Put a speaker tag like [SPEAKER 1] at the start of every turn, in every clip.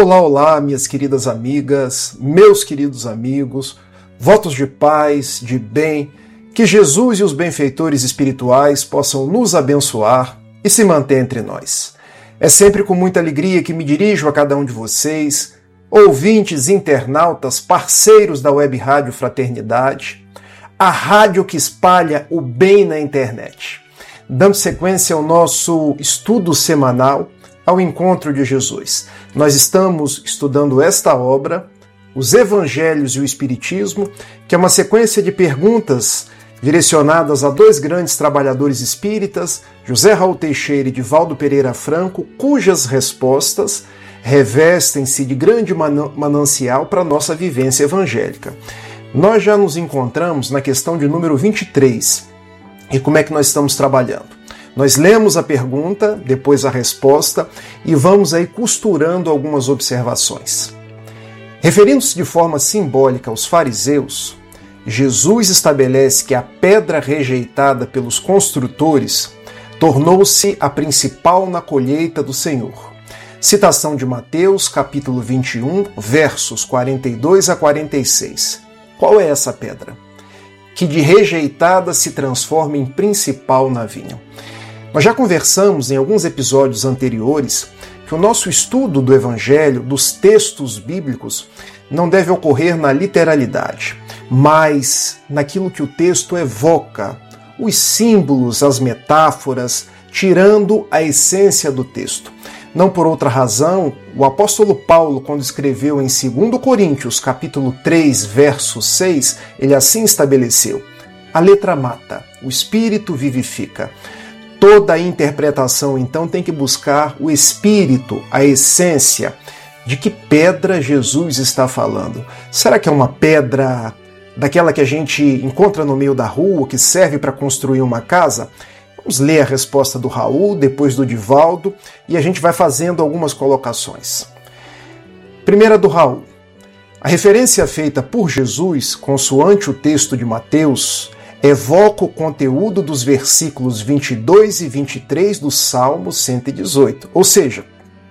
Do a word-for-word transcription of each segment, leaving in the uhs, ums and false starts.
[SPEAKER 1] Olá, olá, minhas queridas amigas, meus queridos amigos, votos de paz, de bem, que Jesus e os benfeitores espirituais possam nos abençoar e se manter entre nós. É sempre com muita alegria que me dirijo a cada um de vocês, ouvintes, internautas, parceiros da Web Rádio Fraternidade, a rádio que espalha o bem na internet. Dando sequência ao nosso estudo semanal ao encontro de Jesus. Nós estamos estudando esta obra, Os Evangelhos e o Espiritismo, que é uma sequência de perguntas direcionadas a dois grandes trabalhadores espíritas, José Raul Teixeira e Divaldo Pereira Franco, cujas respostas revestem-se de grande manancial para a nossa vivência evangélica. Nós já nos encontramos na questão de número vinte e três. E como é que nós estamos trabalhando? Nós lemos a pergunta, depois a resposta, e vamos aí costurando algumas observações. Referindo-se de forma simbólica aos fariseus, Jesus estabelece que a pedra rejeitada pelos construtores tornou-se a principal na colheita do Senhor. Citação de Mateus, capítulo vinte e um, versos quarenta e dois a quarenta e seis. Qual é essa pedra? Que de rejeitada se transforma em principal na vinha. Nós já conversamos em alguns episódios anteriores que o nosso estudo do Evangelho, dos textos bíblicos, não deve ocorrer na literalidade, mas naquilo que o texto evoca, os símbolos, as metáforas, tirando a essência do texto. Não por outra razão, o apóstolo Paulo, quando escreveu em dois Coríntios, capítulo três, verso seis, ele assim estabeleceu: a letra mata, o espírito vivifica. Toda a interpretação, então, tem que buscar o espírito, a essência. De que pedra Jesus está falando? Será que é uma pedra daquela que a gente encontra no meio da rua, que serve para construir uma casa? Vamos ler a resposta do Raul, depois do Divaldo, e a gente vai fazendo algumas colocações. Primeira do Raul. A referência feita por Jesus, consoante o texto de Mateus, evoca o conteúdo dos versículos vinte e dois e vinte e três do Salmo cento e dezoito. Ou seja,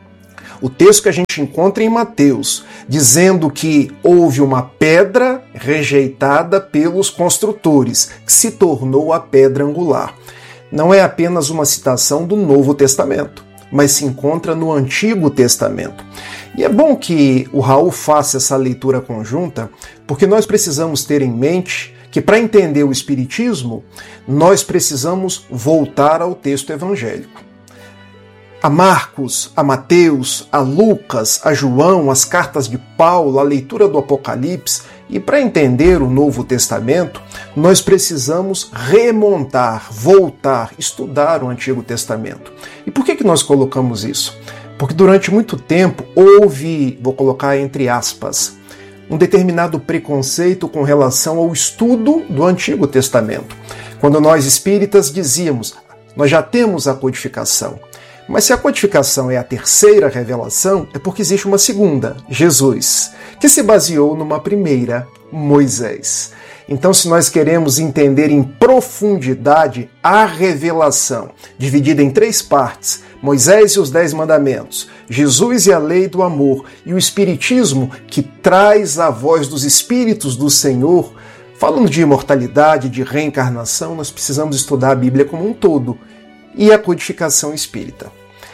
[SPEAKER 1] o texto que a gente encontra em Mateus, dizendo que houve uma pedra rejeitada pelos construtores, que se tornou a pedra angular. Não é apenas uma citação do Novo Testamento, mas se encontra no Antigo Testamento. E é bom que o Raul faça essa leitura conjunta, porque nós precisamos ter em mente que para entender o Espiritismo, nós precisamos voltar ao texto evangélico. A Marcos, a Mateus, a Lucas, a João, as cartas de Paulo, a leitura do Apocalipse, e para entender o Novo Testamento, nós precisamos remontar, voltar, estudar o Antigo Testamento. E por que que nós colocamos isso? Porque durante muito tempo houve, vou colocar entre aspas, um determinado preconceito com relação ao estudo do Antigo Testamento. Quando nós espíritas dizíamos, nós já temos a codificação. Mas se a codificação é a terceira revelação, é porque existe uma segunda, Jesus, que se baseou numa primeira, Moisés. Então, se nós queremos entender em profundidade a revelação, dividida em três partes, Moisés e os Dez Mandamentos, Jesus e a Lei do Amor, e o Espiritismo, que traz a voz dos Espíritos do Senhor, falando de imortalidade, de reencarnação, nós precisamos estudar a Bíblia como um todo, e a codificação espírita.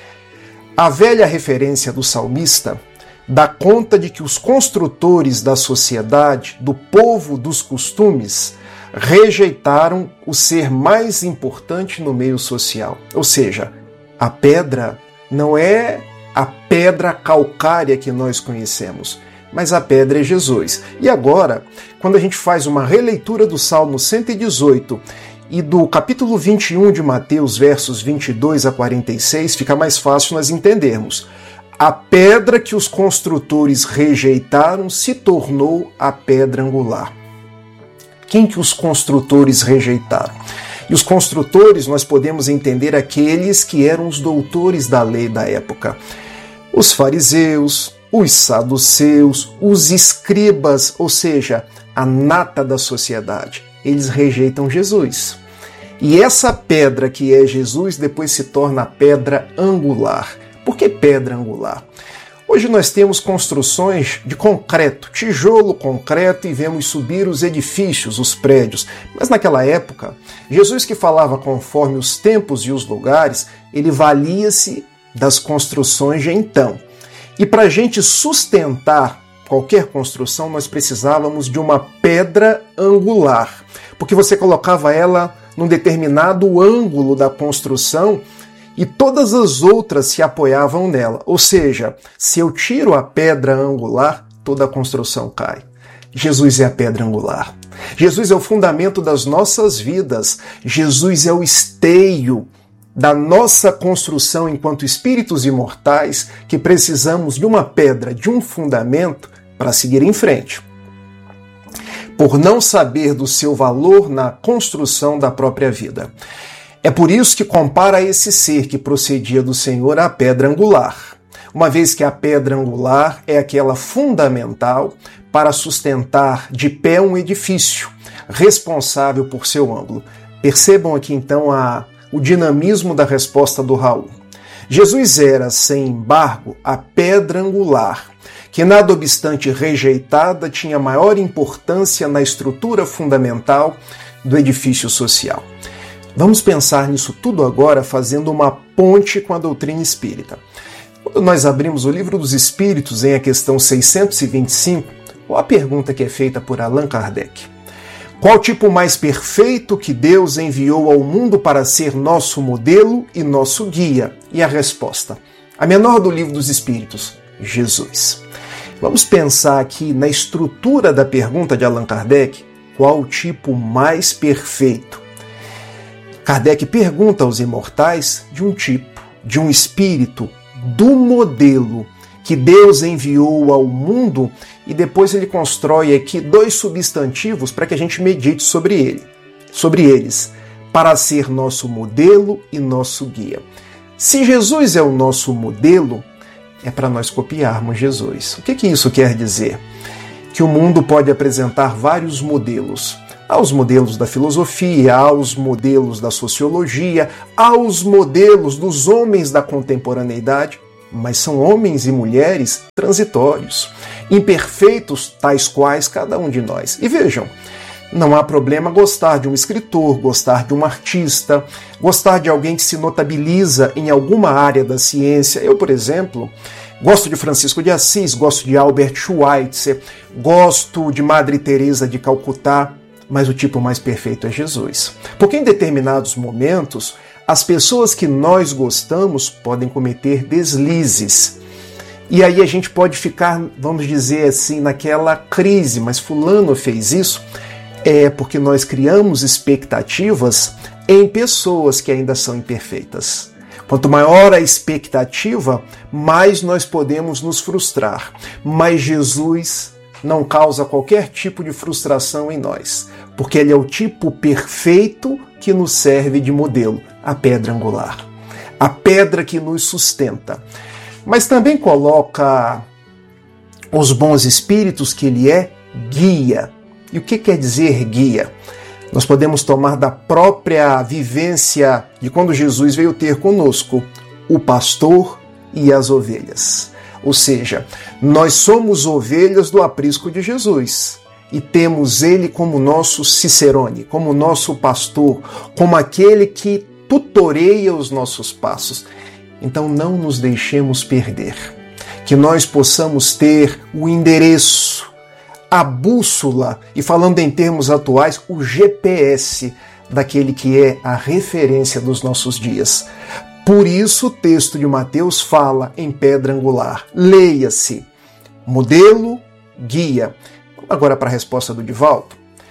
[SPEAKER 1] A velha referência do salmista dá conta de que os construtores da sociedade, do povo dos costumes, rejeitaram o ser mais importante no meio social. Ou seja, a pedra não é a pedra calcária que nós conhecemos, mas a pedra é Jesus. E agora, quando a gente faz uma releitura do Salmo cento e dezoito e do capítulo vinte e um de Mateus, versos vinte e dois a quarenta e seis, fica mais fácil nós entendermos. A pedra que os construtores rejeitaram se tornou a pedra angular. Quem que os construtores rejeitaram? E os construtores nós podemos entender aqueles que eram os doutores da lei da época. Os fariseus, os saduceus, os escribas, ou seja, a nata da sociedade. Eles rejeitam Jesus. E essa pedra que é Jesus depois se torna a pedra angular. Por que pedra angular? Hoje nós temos construções de concreto, tijolo, concreto, e vemos subir os edifícios, os prédios. Mas naquela época, Jesus, que falava conforme os tempos e os lugares, ele valia-se das construções de então. E para a gente sustentar qualquer construção, nós precisávamos de uma pedra angular, porque você colocava ela num determinado ângulo da construção e todas as outras se apoiavam nela. Ou seja, se eu tiro a pedra angular, toda a construção cai. Jesus é a pedra angular. Jesus é o fundamento das nossas vidas. Jesus é o esteio da nossa construção enquanto espíritos imortais, que precisamos de uma pedra, de um fundamento para seguir em frente. Por não saber do seu valor na construção da própria vida. É por isso que compara esse ser que procedia do Senhor à pedra angular, uma vez que a pedra angular é aquela fundamental para sustentar de pé um edifício, responsável por seu ângulo. Percebam aqui então a, o dinamismo da resposta do Raul. Jesus era, sem embargo, a pedra angular, que nada obstante rejeitada, tinha maior importância na estrutura fundamental do edifício social. Vamos pensar nisso tudo agora, fazendo uma ponte com a doutrina espírita. Quando nós abrimos o Livro dos Espíritos, em a questão seiscentos e vinte e cinco, qual a pergunta que é feita por Allan Kardec? Qual tipo mais perfeito que Deus enviou ao mundo para ser nosso modelo e nosso guia? E a resposta, a menor do Livro dos Espíritos, Jesus. Vamos pensar aqui na estrutura da pergunta de Allan Kardec, qual o tipo mais perfeito? Kardec pergunta aos imortais de um tipo, de um espírito, do modelo que Deus enviou ao mundo, e depois ele constrói aqui dois substantivos para que a gente medite sobre ele, sobre eles, para ser nosso modelo e nosso guia. Se Jesus é o nosso modelo, é para nós copiarmos Jesus. O que que isso quer dizer? Que o mundo pode apresentar vários modelos. Há os modelos da filosofia, há os modelos da sociologia, há os modelos dos homens da contemporaneidade, mas são homens e mulheres transitórios, imperfeitos tais quais cada um de nós. E vejam, não há problema gostar de um escritor, gostar de um artista, gostar de alguém que se notabiliza em alguma área da ciência. Eu, por exemplo, gosto de Francisco de Assis, gosto de Albert Schweitzer, gosto de Madre Teresa de Calcutá, mas o tipo mais perfeito é Jesus. Porque em determinados momentos, as pessoas que nós gostamos podem cometer deslizes. E aí a gente pode ficar, vamos dizer assim, naquela crise, mas fulano fez isso. É porque nós criamos expectativas em pessoas que ainda são imperfeitas. Quanto maior a expectativa, mais nós podemos nos frustrar. Mas Jesus não causa qualquer tipo de frustração em nós, porque ele é o tipo perfeito que nos serve de modelo, a pedra angular, a pedra que nos sustenta. Mas também coloca os bons espíritos que ele é guia. E o que quer dizer guia? Nós podemos tomar da própria vivência de quando Jesus veio ter conosco, o pastor e as ovelhas. Ou seja, nós somos ovelhas do aprisco de Jesus e temos ele como nosso cicerone, como nosso pastor, como aquele que tutoreia os nossos passos. Então não nos deixemos perder, que nós possamos ter o endereço, a bússola, e falando em termos atuais, o G P S daquele que é a referência dos nossos dias. Por isso o texto de Mateus fala em pedra angular. Leia-se, modelo, guia. Agora para a resposta do Divaldo.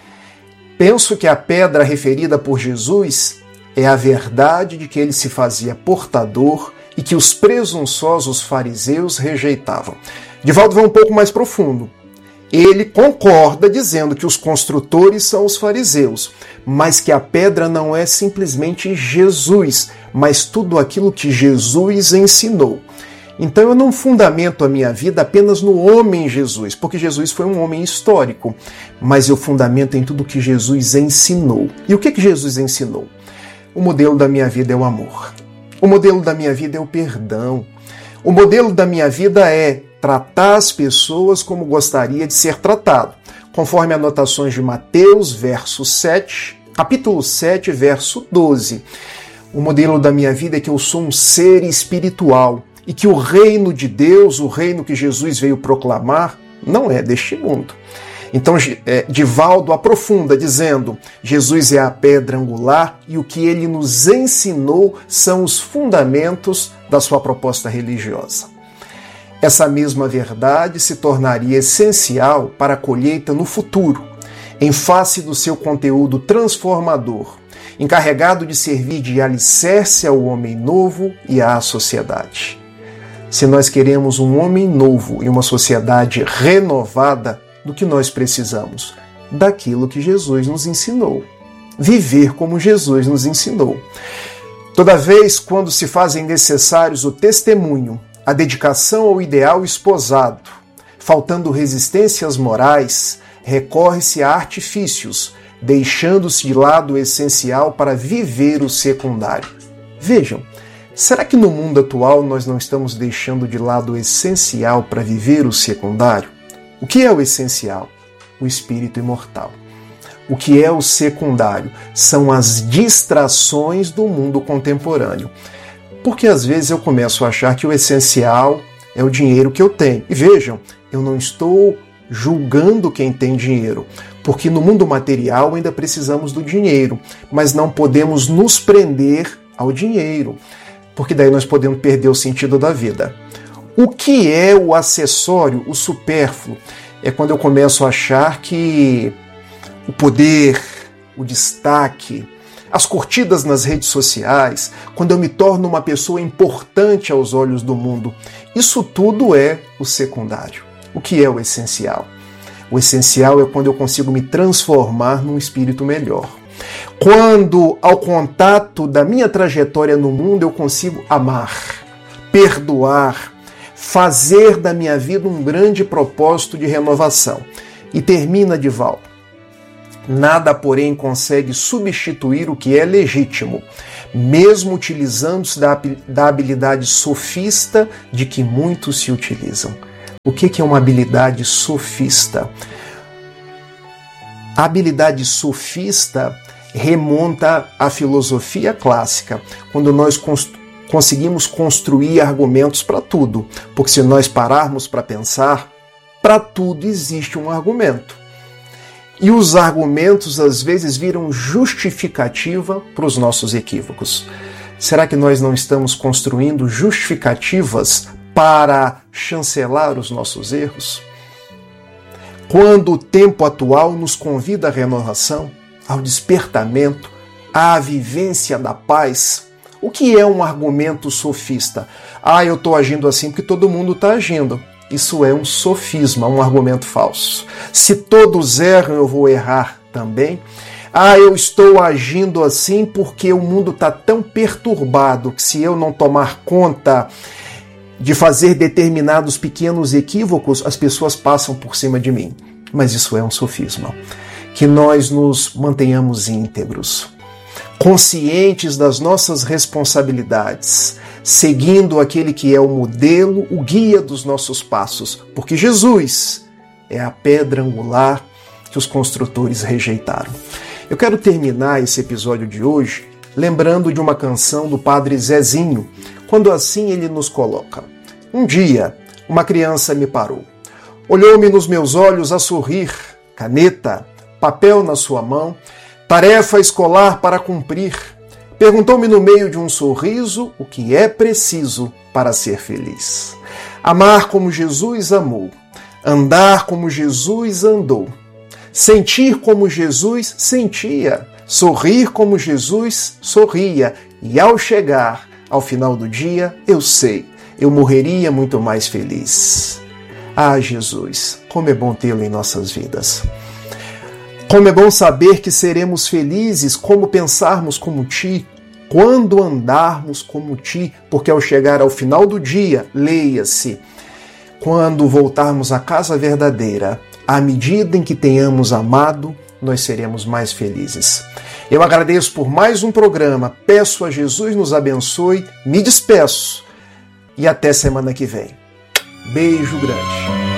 [SPEAKER 1] Penso que a pedra referida por Jesus é a verdade de que ele se fazia portador e que os presunçosos fariseus rejeitavam. Divaldo vai um pouco mais profundo. Ele concorda dizendo que os construtores são os fariseus, mas que a pedra não é simplesmente Jesus, mas tudo aquilo que Jesus ensinou. Então eu não fundamento a minha vida apenas no homem Jesus, porque Jesus foi um homem histórico, mas eu fundamento em tudo que Jesus ensinou. E o que que Jesus ensinou? O modelo da minha vida é o amor. O modelo da minha vida é o perdão. O modelo da minha vida é tratar as pessoas como gostaria de ser tratado, conforme anotações de Mateus, verso sete, capítulo sete, verso doze. O modelo da minha vida é que eu sou um ser espiritual e que o reino de Deus, o reino que Jesus veio proclamar, não é deste mundo. Então, Divaldo aprofunda dizendo: Jesus é a pedra angular e o que ele nos ensinou são os fundamentos da sua proposta religiosa. Essa mesma verdade se tornaria essencial para a colheita no futuro, em face do seu conteúdo transformador, encarregado de servir de alicerce ao homem novo e à sociedade. Se nós queremos um homem novo e uma sociedade renovada, do que nós precisamos? Daquilo que Jesus nos ensinou. Viver como Jesus nos ensinou. Toda vez quando se fazem necessários o testemunho, a dedicação ao ideal esposado, faltando resistências morais, recorre-se a artifícios, deixando-se de lado o essencial para viver o secundário. Vejam, será que no mundo atual nós não estamos deixando de lado o essencial para viver o secundário? O que é o essencial? O espírito imortal. O que é o secundário? São as distrações do mundo contemporâneo. Porque às vezes eu começo a achar que o essencial é o dinheiro que eu tenho. E vejam, eu não estou julgando quem tem dinheiro, porque no mundo material ainda precisamos do dinheiro, mas não podemos nos prender ao dinheiro, porque daí nós podemos perder o sentido da vida. O que é o acessório, o supérfluo? É quando eu começo a achar que o poder, o destaque, as curtidas nas redes sociais, quando eu me torno uma pessoa importante aos olhos do mundo, isso tudo é o secundário. O que é o essencial? O essencial é quando eu consigo me transformar num espírito melhor. Quando, ao contato da minha trajetória no mundo, eu consigo amar, perdoar, fazer da minha vida um grande propósito de renovação. E termina Divaldo. Nada, porém, consegue substituir o que é legítimo, mesmo utilizando-se da, da habilidade sofista de que muitos se utilizam. O que é uma habilidade sofista? A habilidade sofista remonta à filosofia clássica, quando nós construímos conseguimos construir argumentos para tudo, porque se nós pararmos para pensar, para tudo existe um argumento. E os argumentos às vezes viram justificativa para os nossos equívocos. Será que nós não estamos construindo justificativas para chancelar os nossos erros? Quando o tempo atual nos convida à renovação, ao despertamento, à vivência da paz, o que é um argumento sofista? Ah, eu estou agindo assim porque todo mundo está agindo. Isso é um sofisma, um argumento falso. Se todos erram, eu vou errar também. Ah, eu estou agindo assim porque o mundo está tão perturbado que se eu não tomar conta de fazer determinados pequenos equívocos, as pessoas passam por cima de mim. Mas isso é um sofisma. Que nós nos mantenhamos íntegros, conscientes das nossas responsabilidades, seguindo aquele que é o modelo, o guia dos nossos passos, porque Jesus é a pedra angular que os construtores rejeitaram. Eu quero terminar esse episódio de hoje lembrando de uma canção do Padre Zezinho, quando assim ele nos coloca: um dia, uma criança me parou, olhou-me nos meus olhos a sorrir, caneta, papel na sua mão, tarefa escolar para cumprir. Perguntou-me no meio de um sorriso o que é preciso para ser feliz. Amar como Jesus amou, andar como Jesus andou, sentir como Jesus sentia, sorrir como Jesus sorria, e ao chegar ao final do dia, eu sei, eu morreria muito mais feliz. Ah, Jesus, como é bom tê-lo em nossas vidas. Como é bom saber que seremos felizes como pensarmos como Ti, quando andarmos como Ti, porque ao chegar ao final do dia, leia-se, quando voltarmos à casa verdadeira, à medida em que tenhamos amado, nós seremos mais felizes. Eu agradeço por mais um programa, peço a Jesus nos abençoe, me despeço e até semana que vem. Beijo grande.